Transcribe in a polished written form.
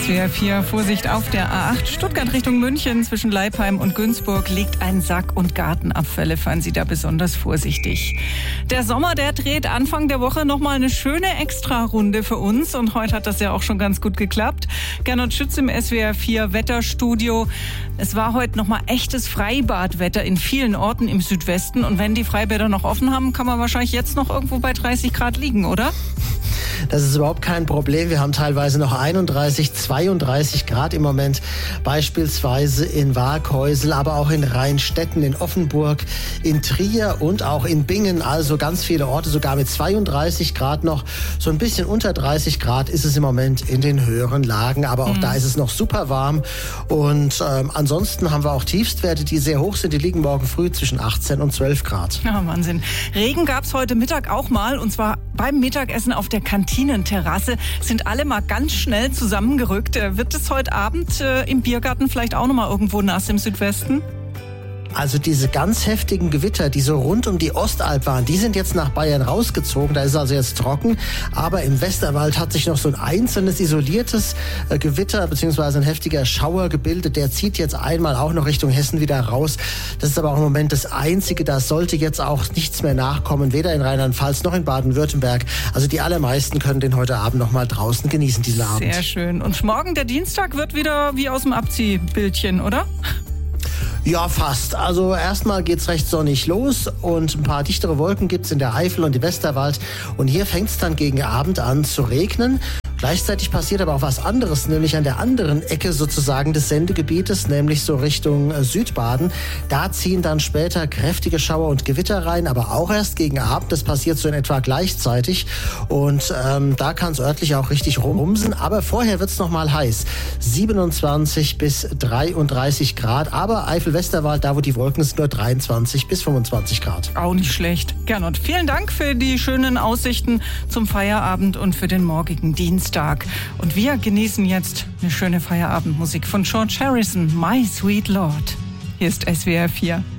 SWR 4, Vorsicht auf der A8 Stuttgart Richtung München zwischen Leipheim und Günzburg liegt ein Sack- und Gartenabfälle. Fahren Sie da besonders vorsichtig. Der Sommer, der dreht Anfang der Woche nochmal eine schöne Extrarunde für uns. Und heute hat das ja auch schon ganz gut geklappt. Gernot Schütz im SWR 4 Wetterstudio. Es war heute nochmal echtes Freibadwetter in vielen Orten im Südwesten. Und wenn die Freibäder noch offen haben, kann man wahrscheinlich jetzt noch irgendwo bei 30 Grad liegen, oder? Das ist überhaupt kein Problem. Wir haben teilweise noch 31, 32 Grad im Moment. Beispielsweise in Waaghäusel, aber auch in Rheinstetten, in Offenburg, in Trier und auch in Bingen. Also ganz viele Orte, sogar mit 32 Grad noch. So ein bisschen unter 30 Grad ist es im Moment in den höheren Lagen. Aber auch da ist es noch super warm. Und ansonsten haben wir auch Tiefstwerte, die sehr hoch sind. Die liegen morgen früh zwischen 18 und 12 Grad. Ja, Wahnsinn. Regen gab es heute Mittag auch mal. Und zwar beim Mittagessen auf der Kantinenterrasse. Sind alle mal ganz schnell zusammengerückt. Wird es heute Abend im Biergarten vielleicht auch noch mal irgendwo nass im Südwesten? Also diese ganz heftigen Gewitter, die so rund um die Ostalb waren, die sind jetzt nach Bayern rausgezogen. Da ist es also jetzt trocken. Aber im Westerwald hat sich noch so ein einzelnes isoliertes Gewitter bzw. ein heftiger Schauer gebildet. Der zieht jetzt einmal auch noch Richtung Hessen wieder raus. Das ist aber auch im Moment das Einzige. Da sollte jetzt auch nichts mehr nachkommen, weder in Rheinland-Pfalz noch in Baden-Württemberg. Also die allermeisten können den heute Abend noch mal draußen genießen, diesen Abend. Sehr schön. Und morgen, der Dienstag, wird wieder wie aus dem Abziehbildchen, oder? Ja, fast. Also erstmal geht's recht sonnig los und ein paar dichtere Wolken gibt's in der Eifel und im Westerwald. Und hier fängt's dann gegen Abend an zu regnen. Gleichzeitig passiert aber auch was anderes, nämlich an der anderen Ecke sozusagen des Sendegebietes, nämlich so Richtung Südbaden. Da ziehen dann später kräftige Schauer und Gewitter rein, aber auch erst gegen Abend. Das passiert so in etwa gleichzeitig. Und da kann es örtlich auch richtig rumsen. Aber vorher wird's noch mal heiß. 27 bis 33 Grad. Aber Eifel-Westerwald, da wo die Wolken sind, nur 23 bis 25 Grad. Auch nicht schlecht. Gernot, vielen Dank für die schönen Aussichten zum Feierabend und für den morgigen Dienstag. Und wir genießen jetzt eine schöne Feierabendmusik von George Harrison, My Sweet Lord. Hier ist SWR 4.